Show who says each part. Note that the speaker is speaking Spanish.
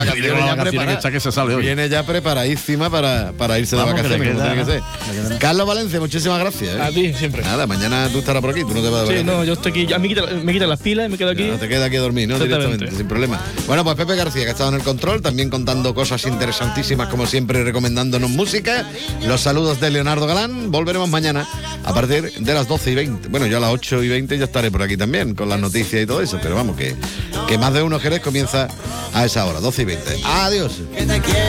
Speaker 1: Viene ya preparadísima para irse de vacaciones, como tiene que ser. Carlos Valencia, muchísimas gracias.
Speaker 2: A ti, siempre.
Speaker 1: Nada, mañana tú estarás por aquí, tú no te vas a ver.
Speaker 2: Sí, no, yo estoy aquí. A mí me quitan las pilas y me quedo aquí.
Speaker 1: No, te queda aquí a dormir, ¿no? Directamente, sin problema. Bueno, pues Pepe García, que ha estado en el control, también contando cosas interesantísimas, como siempre, recomendándonos música. Los saludos de Leonardo Galán. Volveremos mañana a partir de las 12:20. Bueno, yo a las 8:20 ya estaré por aquí también, con las noticias y todo eso. Pero vamos, que más de uno Jerez comienza a esa hora, 12:20. Adiós.